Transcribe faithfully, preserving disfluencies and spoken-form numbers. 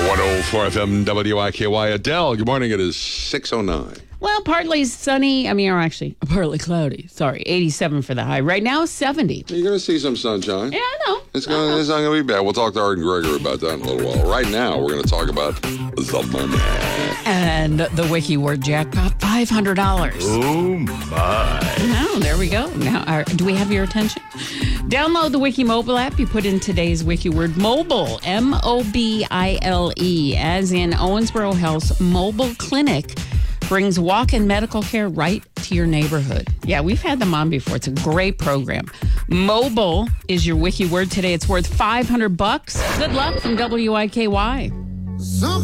one oh four F M W I K Y. Adele, good morning. It is six oh nine. Well, partly sunny. I mean, or actually, partly cloudy. Sorry, eighty-seven for the high. Right now, seventy. You're going to see some sunshine. Yeah, I know. It's, gonna, it's not going to be bad. We'll talk to Art and Gregor about that in a little while. Right now, we're going to talk about the money. And the Wiki Word jackpot, five hundred dollars. Oh, my. Oh, there we go. Now, our, do we have your attention? Download the Wiki mobile app. You put in today's Wiki word mobile, M O B I L E, as in Owensboro Health's mobile clinic brings walk-in medical care right to your neighborhood. Yeah, we've had them on before. It's a great program. Mobile is your Wiki word today. It's worth five hundred bucks. Good luck from W I K Y. Some